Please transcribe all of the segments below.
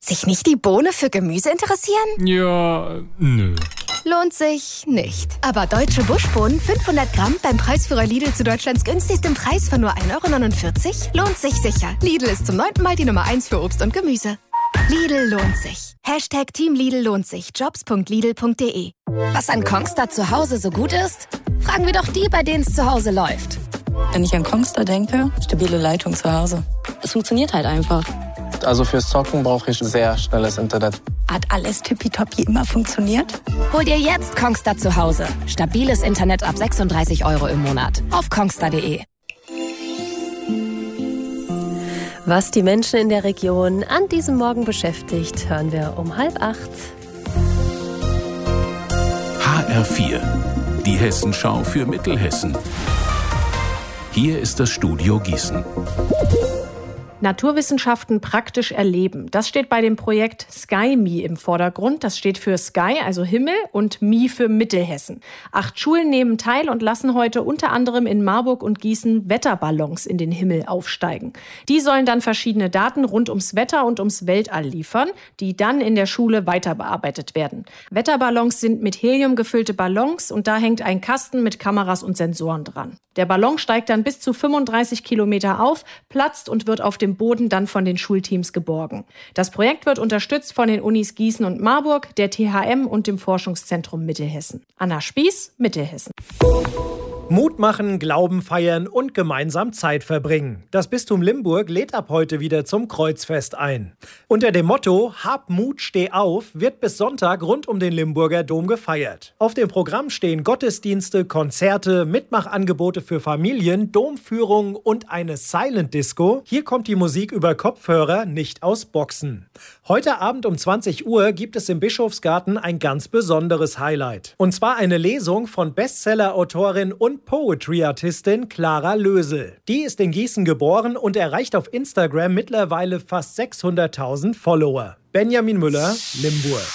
Sich nicht die Bohne für Gemüse interessieren? Ja, nö. Lohnt sich nicht. Aber deutsche Buschbohnen 500 Gramm beim Preisführer Lidl zu Deutschlands günstigsten Preis von nur 1,49 € lohnt sich sicher. Lidl ist zum 9. Mal die Nummer 1 für Obst und Gemüse. Lidl lohnt sich. Hashtag Team Lidl lohnt sich. Jobs.lidl.de. Was an Kongstar zu Hause so gut ist? Fragen wir doch die, bei denen es zu Hause läuft. Wenn ich an Kongstar denke, stabile Leitung zu Hause. Es funktioniert halt einfach. Also fürs Zocken brauche ich sehr schnelles Internet. Hat alles tippitoppi immer funktioniert? Hol dir jetzt Kongstar zu Hause. Stabiles Internet ab 36 € im Monat. Auf kongstar.de. Was die Menschen in der Region an diesem Morgen beschäftigt, hören wir um 7:30. HR4, die Hessenschau für Mittelhessen. Hier ist das Studio Gießen. Naturwissenschaften praktisch erleben. Das steht bei dem Projekt SkyMe im Vordergrund. Das steht für Sky, also Himmel, und Me für Mittelhessen. 8 Schulen nehmen teil und lassen heute unter anderem in Marburg und Gießen Wetterballons in den Himmel aufsteigen. Die sollen dann verschiedene Daten rund ums Wetter und ums Weltall liefern, die dann in der Schule weiter bearbeitet werden. Wetterballons sind mit Helium gefüllte Ballons und da hängt ein Kasten mit Kameras und Sensoren dran. Der Ballon steigt dann bis zu 35 Kilometer auf, platzt und wird auf dem Boden dann von den Schulteams geborgen. Das Projekt wird unterstützt von den Unis Gießen und Marburg, der THM und dem Forschungszentrum Mittelhessen. Anna Spieß, Mittelhessen. Mut machen, Glauben feiern und gemeinsam Zeit verbringen. Das Bistum Limburg lädt ab heute wieder zum Kreuzfest ein. Unter dem Motto Hab Mut, steh auf wird bis Sonntag rund um den Limburger Dom gefeiert. Auf dem Programm stehen Gottesdienste, Konzerte, Mitmachangebote für Familien, Domführungen und eine Silent Disco. Hier kommt die Musik über Kopfhörer, nicht aus Boxen. Heute Abend um 20 Uhr gibt es im Bischofsgarten ein ganz besonderes Highlight. Und zwar eine Lesung von Bestseller-Autorin und Poetry-Artistin Clara Lösel. Die ist in Gießen geboren und erreicht auf Instagram mittlerweile fast 600.000 Follower. Benjamin Müller, Limburg.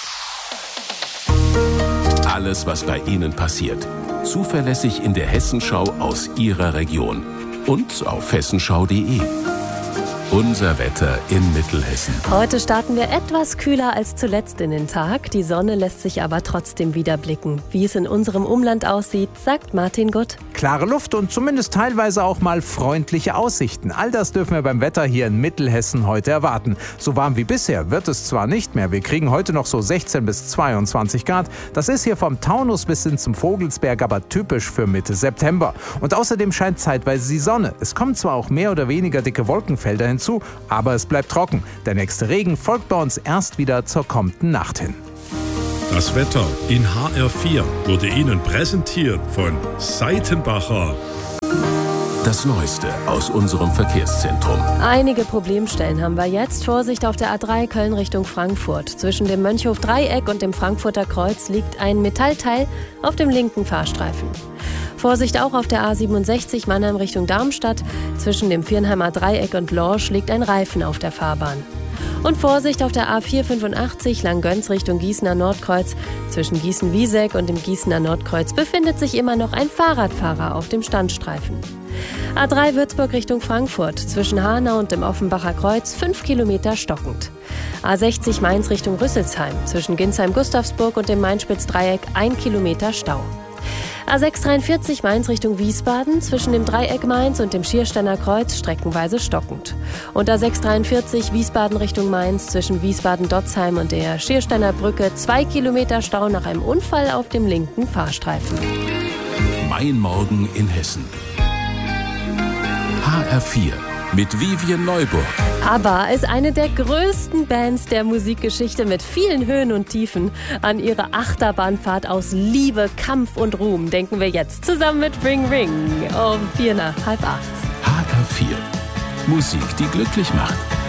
Alles, was bei Ihnen passiert. Zuverlässig in der Hessenschau aus Ihrer Region. Und auf hessenschau.de. Unser Wetter in Mittelhessen. Heute starten wir etwas kühler als zuletzt in den Tag. Die Sonne lässt sich aber trotzdem wieder blicken. Wie es in unserem Umland aussieht, sagt Martin Gutt. Klare Luft und zumindest teilweise auch mal freundliche Aussichten. All das dürfen wir beim Wetter hier in Mittelhessen heute erwarten. So warm wie bisher wird es zwar nicht mehr. Wir kriegen heute noch so 16 bis 22 Grad. Das ist hier vom Taunus bis hin zum Vogelsberg aber typisch für Mitte September. Und außerdem scheint zeitweise die Sonne. Es kommen zwar auch mehr oder weniger dicke Wolkenfelder hinzu, aber es bleibt trocken. Der nächste Regen folgt bei uns erst wieder zur kommenden Nacht hin. Das Wetter in HR4 wurde Ihnen präsentiert von Seitenbacher. Das Neueste aus unserem Verkehrszentrum. Einige Problemstellen haben wir jetzt. Vorsicht auf der A3 Köln Richtung Frankfurt. Zwischen dem Mönchhof-Dreieck und dem Frankfurter Kreuz liegt ein Metallteil auf dem linken Fahrstreifen. Vorsicht auch auf der A67 Mannheim Richtung Darmstadt. Zwischen dem Viernheimer Dreieck und Lorsch liegt ein Reifen auf der Fahrbahn. Und Vorsicht auf der A485 Langgöns Richtung Gießener Nordkreuz. Zwischen Gießen-Wieseck und dem Gießener Nordkreuz befindet sich immer noch ein Fahrradfahrer auf dem Standstreifen. A3 Würzburg Richtung Frankfurt. Zwischen Hanau und dem Offenbacher Kreuz 5 Kilometer stockend. A60 Mainz Richtung Rüsselsheim. Zwischen Ginsheim-Gustavsburg und dem Main-Spitz-Dreieck 1 Kilometer Stau. A643 Mainz Richtung Wiesbaden, zwischen dem Dreieck Mainz und dem Schiersteiner Kreuz streckenweise stockend. Und A643 Wiesbaden Richtung Mainz, zwischen Wiesbaden-Dotzheim und der Schiersteiner Brücke 2 Kilometer Stau nach einem Unfall auf dem linken Fahrstreifen. Mein Morgen in Hessen. HR4 mit Vivian Neuburg. ABBA ist eine der größten Bands der Musikgeschichte mit vielen Höhen und Tiefen. An ihre Achterbahnfahrt aus Liebe, Kampf und Ruhm denken wir jetzt zusammen mit Ring Ring um 7:45. HR4. Musik, die glücklich macht.